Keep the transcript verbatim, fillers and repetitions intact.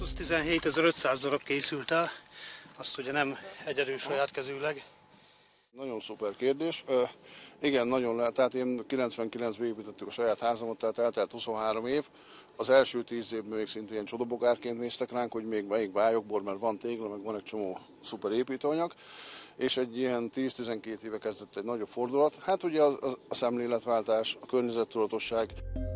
száztizenhétezer-ötszáz darab készült el, azt ugye nem egyedül saját kezűleg. Nagyon szuper kérdés. Uh, igen, nagyon lehet. Tehát én kilencvenkilencben építettük a saját házamat, tehát eltelt huszonhárom év. Az első tíz évben még szintén ilyen csodabogárként néztek ránk, hogy még melyik bájokból, mert van tégla, meg van egy csomó szuper építőanyag. És egy ilyen tíz-tizenkét éve kezdett egy nagyobb fordulat. Hát ugye a, a, a szemléletváltás, a környezettudatosság.